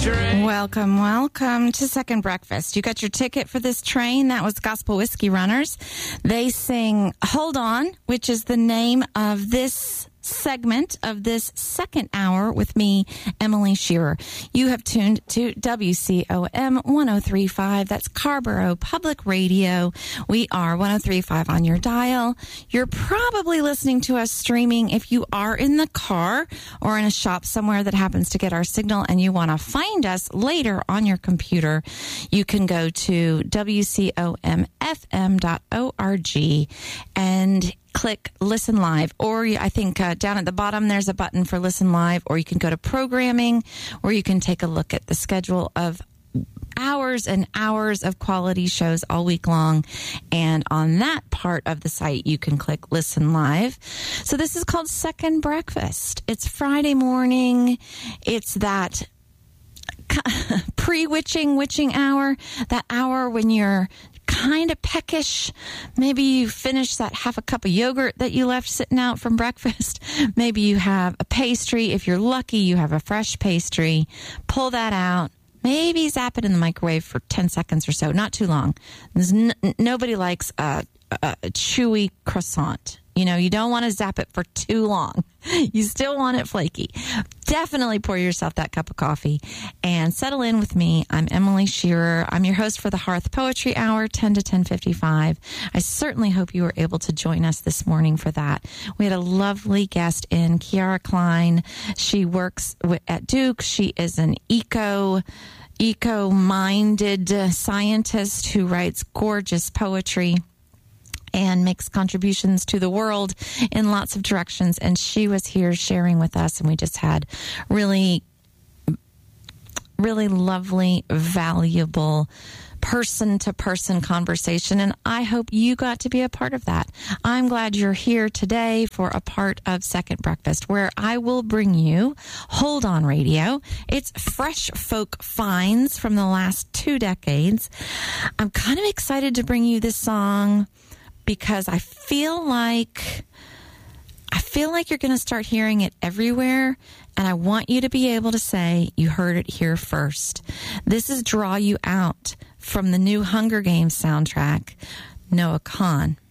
train. Welcome to Second Breakfast. You got your ticket for this train. That was Gospel Whiskey Runners. They sing Hold On, which is the name of this segment of this second hour with me, Emily Shearer. You have tuned to WCOM 103.5. That's Carborough Public Radio. We are 103.5 on your dial. You're probably listening to us streaming if you are in the car or in a shop somewhere that happens to get our signal and you want to find us later on your computer. You can go to WCOMFM.org and click Listen Live, or I think down at the bottom there's a button for Listen Live, or you can go to Programming, where you can take a look at the schedule of hours and hours of quality shows all week long. And on that part of the site, you can click Listen Live. So this is called Second Breakfast. It's Friday morning. It's that witching hour, that hour when you're kind of peckish. Maybe you finished that half a cup of yogurt that you left sitting out from breakfast. Maybe you have a pastry. If you're lucky, you have a fresh pastry. Pull that out. Maybe zap it in the microwave for 10 seconds or so. Not too long. Nobody likes a chewy croissant. You know, you don't want to zap it for too long. You still want it flaky. Definitely pour yourself that cup of coffee and settle in with me. I'm Emily Shearer. I'm your host for the Hearth Poetry Hour, 10 to 10:55. I certainly hope you were able to join us this morning for that. We had a lovely guest in, Kiara Klein. She works at Duke. She is an eco-minded scientist who writes gorgeous poetry and makes contributions to the world in lots of directions. And she was here sharing with us, and we just had really, really lovely, valuable person-to-person conversation, and I hope you got to be a part of that. I'm glad you're here today for a part of Second Breakfast, where I will bring you Hold On Radio. It's fresh folk finds from the last 2 decades. I'm kind of excited to bring you this song because I feel like you're going to start hearing it everywhere, and I want you to be able to say you heard it here first. This is Draw You Out from the new Hunger Games soundtrack, Noah Kahan.